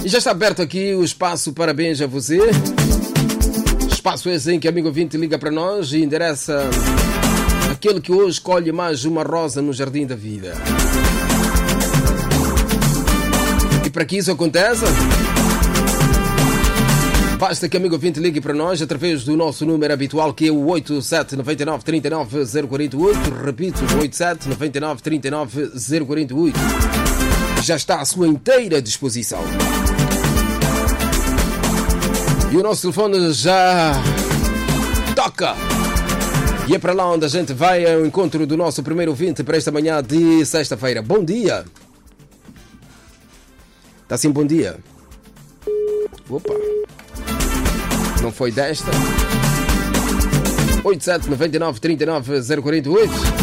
E já está aberto aqui o espaço Parabéns a você. Espaço esse em que amigo ouvinte liga para nós e endereça aquele que hoje colhe mais uma rosa no jardim da vida. E para que isso aconteça, basta que amigo ouvinte ligue para nós através do nosso número habitual, que é o 87 99 39 048. Repito, 87 99 39 048. Já está à sua inteira disposição. E o nosso telefone já toca. E é para lá onde a gente vai ao encontro do nosso primeiro ouvinte para esta manhã de sexta-feira. Bom dia. Está sim, bom dia. Opa. Não foi desta. 87 99 39 048.